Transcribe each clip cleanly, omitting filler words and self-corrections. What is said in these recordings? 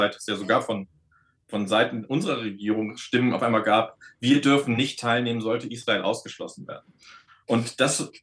es ja sogar von Seiten unserer Regierung Stimmen auf einmal gab, wir dürfen nicht teilnehmen, sollte Israel ausgeschlossen werden. Und das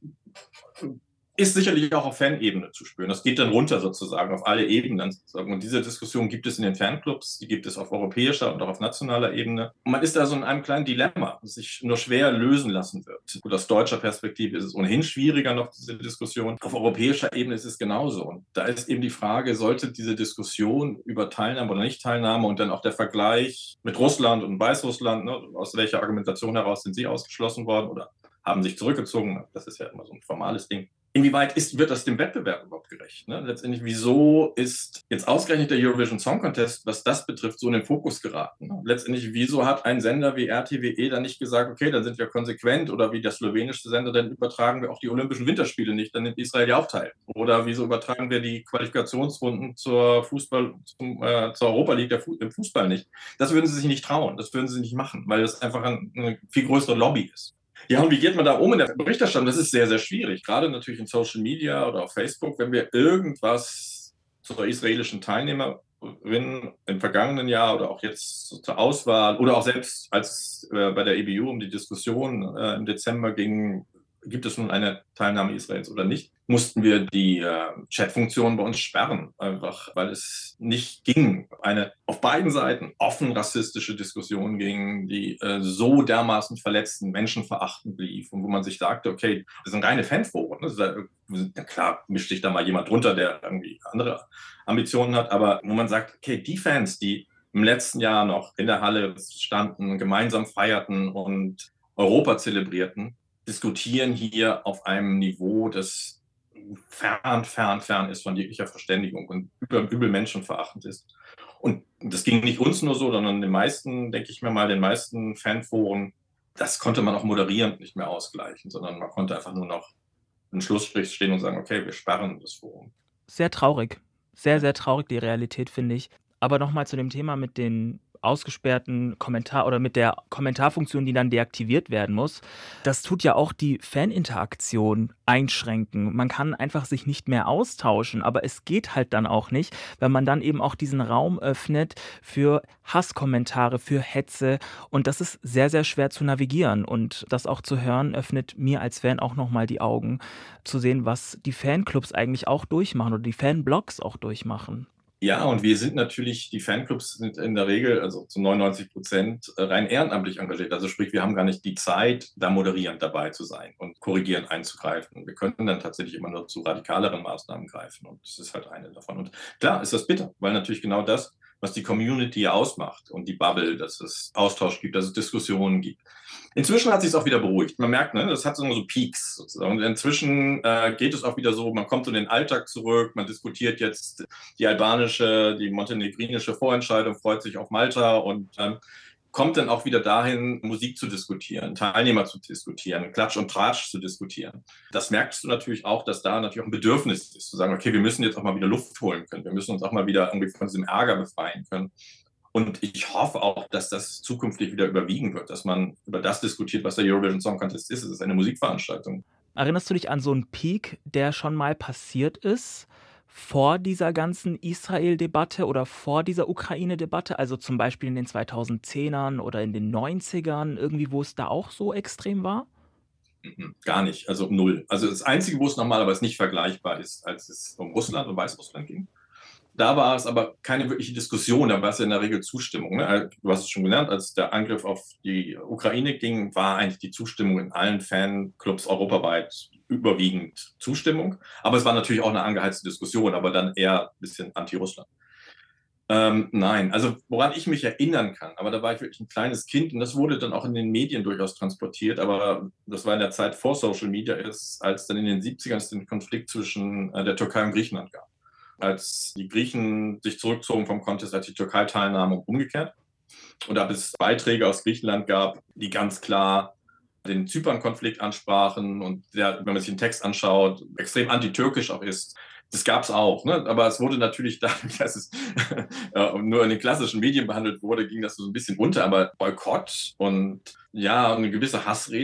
ist sicherlich auch auf Fanebene zu spüren. Das geht dann runter sozusagen auf alle Ebenen. Und diese Diskussion gibt es in den Fanclubs, die gibt es auf europäischer und auch auf nationaler Ebene. Und man ist da so in einem kleinen Dilemma, das sich nur schwer lösen lassen wird. Und aus deutscher Perspektive ist es ohnehin schwieriger noch, diese Diskussion. Auf europäischer Ebene ist es genauso. Und da ist eben die Frage, sollte diese Diskussion über Teilnahme oder Nichtteilnahme und dann auch der Vergleich mit Russland und Weißrussland, ne, aus welcher Argumentation heraus sind sie ausgeschlossen worden oder haben sich zurückgezogen, das ist ja immer so ein formales Ding. Inwieweit wird das dem Wettbewerb überhaupt gerecht? Ne? Letztendlich, wieso ist jetzt ausgerechnet der Eurovision Song Contest, was das betrifft, so in den Fokus geraten? Ne? Letztendlich, wieso hat ein Sender wie RTWE dann nicht gesagt, okay, dann sind wir konsequent, oder wie der slowenische Sender, dann übertragen wir auch die Olympischen Winterspiele nicht, dann nimmt Israel ja auch teil. Oder wieso übertragen wir die Qualifikationsrunden zur Europa League im Fußball nicht? Das würden sie sich nicht trauen, das würden sie nicht machen, weil das einfach eine viel größere Lobby ist. Ja, und wie geht man da um in der Berichterstattung? Das ist sehr, sehr schwierig. Gerade natürlich in Social Media oder auf Facebook, wenn wir irgendwas zur israelischen Teilnehmerin im vergangenen Jahr oder auch jetzt zur Auswahl oder auch selbst als bei der EBU um die Diskussion im Dezember ging, gibt es nun eine Teilnahme Israels oder nicht, mussten wir die Chatfunktion bei uns sperren, einfach weil es nicht ging. Eine auf beiden Seiten offen rassistische Diskussion ging, die so dermaßen verletzend, menschenverachtend lief und wo man sich sagte, okay, das sind reine Fanforen. Na klar, mischt sich da mal jemand drunter, der irgendwie andere Ambitionen hat, aber wo man sagt, okay, die Fans, die im letzten Jahr noch in der Halle standen, gemeinsam feierten und Europa zelebrierten, diskutieren hier auf einem Niveau, das fern ist von jeglicher Verständigung und übel menschenverachtend ist. Und das ging nicht uns nur so, sondern den meisten, denke ich mir mal, den meisten Fanforen, das konnte man auch moderierend nicht mehr ausgleichen, sondern man konnte einfach nur noch einen Schlussstrich stehen und sagen, okay, wir sperren das Forum. Sehr traurig. Sehr, sehr traurig, die Realität, finde ich. Aber nochmal zu dem Thema mit den ausgesperrten Kommentar oder mit der Kommentarfunktion, die dann deaktiviert werden muss. Das tut ja auch die Faninteraktion einschränken. Man kann einfach sich nicht mehr austauschen, aber es geht halt dann auch nicht, wenn man dann eben auch diesen Raum öffnet für Hasskommentare, für Hetze, und das ist sehr, sehr schwer zu navigieren, und das auch zu hören, öffnet mir als Fan auch nochmal die Augen, zu sehen, was die Fanclubs eigentlich auch durchmachen oder die Fanblogs auch durchmachen. Ja, und die Fanclubs sind in der Regel, also zu 99% rein ehrenamtlich engagiert. Also sprich, wir haben gar nicht die Zeit, da moderierend dabei zu sein und korrigierend einzugreifen. Wir könnten dann tatsächlich immer nur zu radikaleren Maßnahmen greifen, und das ist halt eine davon. Und klar ist das bitter, weil natürlich genau das, was die Community ausmacht und die Bubble, dass es Austausch gibt, dass es Diskussionen gibt. Inzwischen hat sich es auch wieder beruhigt. Man merkt, ne, das hat so Peaks sozusagen. Und inzwischen geht es auch wieder so, man kommt so in den Alltag zurück, man diskutiert jetzt die montenegrinische Vorentscheidung, freut sich auf Malta und kommt dann auch wieder dahin, Musik zu diskutieren, Teilnehmer zu diskutieren, Klatsch und Tratsch zu diskutieren. Das merkst du natürlich auch, dass da natürlich auch ein Bedürfnis ist, zu sagen, okay, wir müssen jetzt auch mal wieder Luft holen können, wir müssen uns auch mal wieder irgendwie von diesem Ärger befreien können. Und ich hoffe auch, dass das zukünftig wieder überwiegen wird, dass man über das diskutiert, was der Eurovision Song Contest ist. Es ist eine Musikveranstaltung. Erinnerst du dich an so einen Peak, der schon mal passiert ist, vor dieser ganzen Israel-Debatte oder vor dieser Ukraine-Debatte? Also zum Beispiel in den 2010ern oder in den 90ern, irgendwie, wo es da auch so extrem war? Gar nicht, also null. Also das Einzige, wo es normalerweise nicht vergleichbar ist, als es um Russland und Weißrussland ging. Da war es aber keine wirkliche Diskussion, da war es ja in der Regel Zustimmung. Ne? Du hast es schon gelernt, als der Angriff auf die Ukraine ging, war eigentlich die Zustimmung in allen Fanclubs europaweit überwiegend Zustimmung. Aber es war natürlich auch eine angeheizte Diskussion, aber dann eher ein bisschen anti-Russland. Nein, also woran ich mich erinnern kann, aber da war ich wirklich ein kleines Kind und das wurde dann auch in den Medien durchaus transportiert, aber das war in der Zeit vor Social Media, als dann in den 70ern es den Konflikt zwischen der Türkei und Griechenland gab. Als die Griechen sich zurückzogen vom Contest, als die Türkei teilnahm und umgekehrt. Und da es Beiträge aus Griechenland gab, die ganz klar den Zypern-Konflikt ansprachen und der, wenn man sich den Text anschaut, extrem antitürkisch auch ist. Das gab es auch, ne? Aber es wurde natürlich dadurch, dass es nur in den klassischen Medien behandelt wurde, ging das so ein bisschen unter. Aber Boykott und ja, eine gewisse Hassrede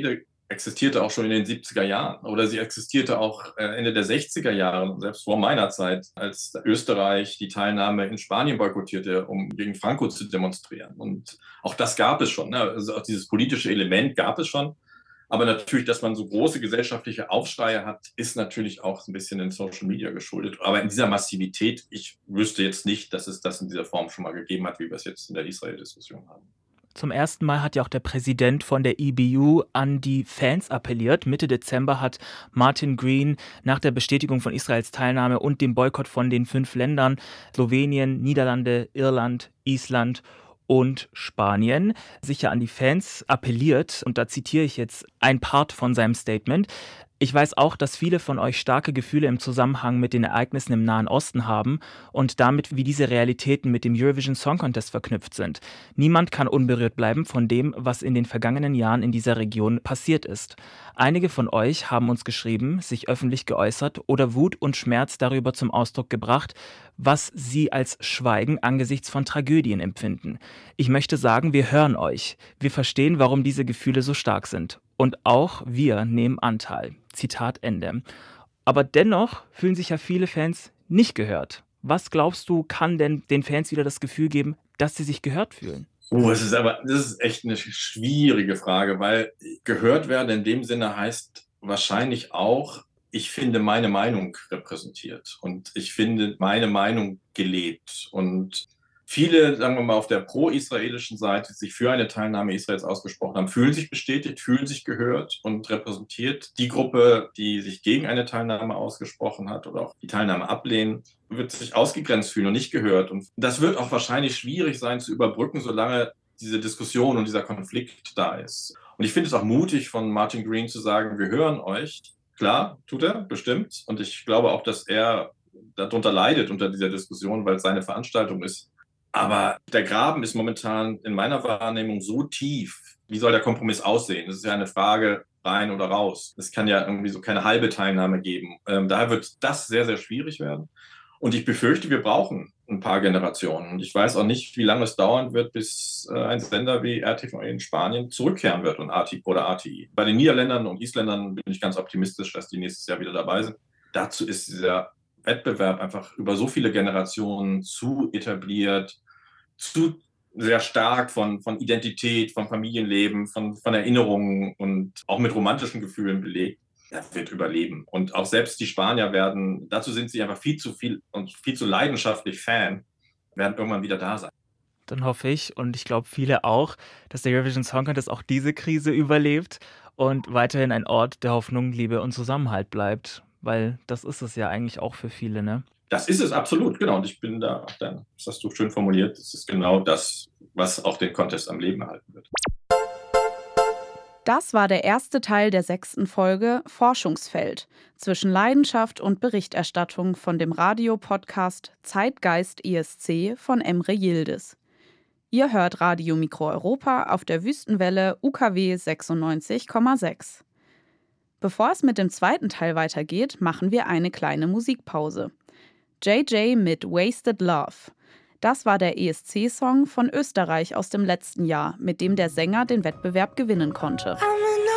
existierte auch schon in den 70er Jahren oder sie existierte auch Ende der 60er Jahre, selbst vor meiner Zeit, als Österreich die Teilnahme in Spanien boykottierte, um gegen Franco zu demonstrieren. Und auch das gab es schon. Ne? Also auch dieses politische Element gab es schon. Aber natürlich, dass man so große gesellschaftliche Aufschreie hat, ist natürlich auch ein bisschen in Social Media geschuldet. Aber in dieser Massivität, ich wüsste jetzt nicht, dass es das in dieser Form schon mal gegeben hat, wie wir es jetzt in der Israel-Diskussion haben. Zum ersten Mal hat ja auch der Präsident von der EBU an die Fans appelliert. Mitte Dezember hat Martin Green nach der Bestätigung von Israels Teilnahme und dem Boykott von den 5 Ländern Slowenien, Niederlande, Irland, Island und Spanien sicher an die Fans appelliert. Und da zitiere ich jetzt ein Part von seinem Statement. Ich weiß auch, dass viele von euch starke Gefühle im Zusammenhang mit den Ereignissen im Nahen Osten haben und damit, wie diese Realitäten mit dem Eurovision Song Contest verknüpft sind. Niemand kann unberührt bleiben von dem, was in den vergangenen Jahren in dieser Region passiert ist. Einige von euch haben uns geschrieben, sich öffentlich geäußert oder Wut und Schmerz darüber zum Ausdruck gebracht, was sie als Schweigen angesichts von Tragödien empfinden. Ich möchte sagen, wir hören euch. Wir verstehen, warum diese Gefühle so stark sind. Und auch wir nehmen Anteil. Zitat Ende. Aber dennoch fühlen sich ja viele Fans nicht gehört. Was glaubst du, kann denn den Fans wieder das Gefühl geben, dass sie sich gehört fühlen? Das ist echt eine schwierige Frage, weil gehört werden in dem Sinne heißt wahrscheinlich auch, ich finde meine Meinung repräsentiert und ich finde meine Meinung gelebt. Und viele, sagen wir mal, auf der pro-israelischen Seite, die sich für eine Teilnahme Israels ausgesprochen haben, fühlen sich bestätigt, fühlen sich gehört und repräsentiert. Die Gruppe, die sich gegen eine Teilnahme ausgesprochen hat oder auch die Teilnahme ablehnen, wird sich ausgegrenzt fühlen und nicht gehört. Und das wird auch wahrscheinlich schwierig sein zu überbrücken, solange diese Diskussion und dieser Konflikt da ist. Und ich finde es auch mutig von Martin Green zu sagen, wir hören euch. Klar, tut er, bestimmt. Und ich glaube auch, dass er darunter leidet unter dieser Diskussion, weil es seine Veranstaltung ist. Aber der Graben ist momentan in meiner Wahrnehmung so tief. Wie soll der Kompromiss aussehen? Das ist ja eine Frage rein oder raus. Es kann ja irgendwie so keine halbe Teilnahme geben. Daher wird das sehr, sehr schwierig werden. Und ich befürchte, wir brauchen ein paar Generationen. Und ich weiß auch nicht, wie lange es dauern wird, bis ein Sender wie RTV in Spanien zurückkehren wird und RTI. Bei den Niederländern und Isländern bin ich ganz optimistisch, dass die nächstes Jahr wieder dabei sind. Dazu ist dieser Wettbewerb einfach über so viele Generationen zu etabliert, zu sehr stark von Identität, von Familienleben, von Erinnerungen und auch mit romantischen Gefühlen belegt. Er wird überleben. Und auch selbst die Spanier werden, dazu sind sie einfach viel zu viel und viel zu leidenschaftlich Fan, werden irgendwann wieder da sein. Dann hoffe ich und ich glaube viele auch, dass der Eurovision Song Contest auch diese Krise überlebt und weiterhin ein Ort der Hoffnung, Liebe und Zusammenhalt bleibt. Weil das ist es ja eigentlich auch für viele, ne? Das ist es absolut, genau. Und ich bin da, das hast du schön formuliert, das ist genau das, was auch den Contest am Leben erhalten wird. Das war der erste Teil der 6. Folge Forschungsfeld zwischen Leidenschaft und Berichterstattung von dem Radiopodcast Zeitgeist ESC von Emre Yildiz. Ihr hört Radio Mikro Europa auf der Wüstenwelle UKW 96,6. Bevor es mit dem zweiten Teil weitergeht, machen wir eine kleine Musikpause. JJ mit Wasted Love. Das war der ESC-Song von Österreich aus dem letzten Jahr, mit dem der Sänger den Wettbewerb gewinnen konnte.